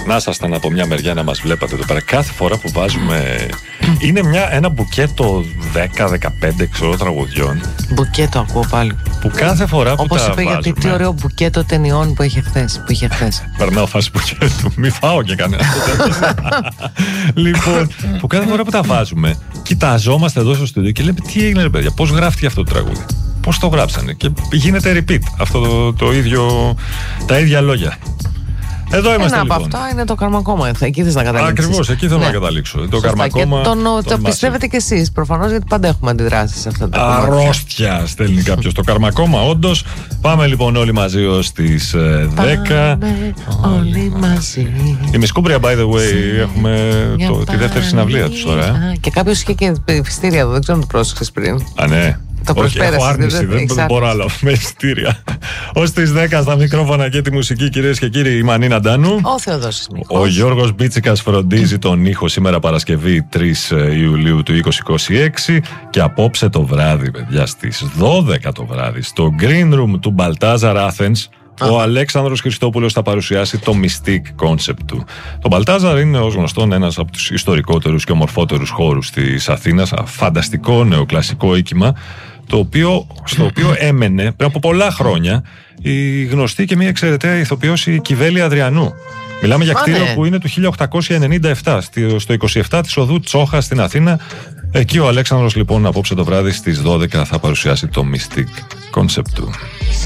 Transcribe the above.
Να ήσασταν από μια μεριά να μας βλέπατε εδώ πέρα. Κάθε φορά που βάζουμε. Είναι ένα μπουκέτο 10-15 ξέρω τραγουδιών. Μπουκέτο ακούω πάλι. Που κάθε φορά που όπως τα είπε, βάζουμε. γιατί τι ωραίο μπουκέτο ταινιών που είχε χθες. Περνάω φάση μπουκέτου. Μη φάω και κανένα. Λοιπόν, που κάθε φορά που τα βάζουμε, κοιταζόμαστε εδώ στο στούντιο και λέμε τι έγινε, ρε παιδιά, πώς γράφτηκε αυτό το τραγούδι. Πώς το γράψανε. Και γίνεται repeat αυτό το ίδιο, τα ίδια λόγια. Εδώ είμαστε. Ένα λοιπόν. από αυτά είναι το καρμακόμα. Εκεί θες να καταλήξεις. Ακριβώς, εκεί θέλω να καταλήξω. Το καρμακόμα. Και το πιστεύετε κι εσείς προφανώς, γιατί πάντα έχουμε αντιδράσεις σε αυτά τα κομμάτια. Αρρώστια στέλνει κάποιος το καρμακόμα, όντως. Πάμε λοιπόν όλοι μαζί ως τις 10. Πάμε όλοι μαζί. Η Μισκούμπρια, by the way, έχουμε τη δεύτερη συναυλία τους τώρα. Και κάποιος είχε και ειστήρια εδώ, δεν ξέρω αν το πρόσεξες πριν. Α, ναι. Όχι, έχω άρνηση, δεν μπορώ άλλο με εισιτήρια. Ως τις 10 στα μικρόφωνα και τη μουσική, κυρίες και κύριοι, η Μανίνα Ντάνου. Ο Θεοδόσης Μιχός. Ο Γιώργος Μπίτσικας φροντίζει τον ήχο σήμερα Παρασκευή 3 Ιουλίου του 2026. Και απόψε το βράδυ, παιδιά, στις 12 το βράδυ, στο Green Room του Baltazar Athens, ο Αλέξανδρος Χριστόπουλος θα παρουσιάσει το Mystique Concept του. Το Baltazar είναι ως γνωστόν ένας από τους ιστορικότερους και ομορφότερους χώρους της Αθήνας. Φανταστικό νεοκλασικό οίκημα, στο οποίο έμενε πριν από πολλά χρόνια η γνωστή και μια εξαιρεταία ηθοποιός, η Κιβέλη Αδριανού. Μιλάμε για κτίριο που είναι του 1897, στο 27 της οδού Τσόχα στην Αθήνα. Εκεί ο Αλέξανδρος λοιπόν απόψε το βράδυ στις 12 θα παρουσιάσει το Mystique Concept του.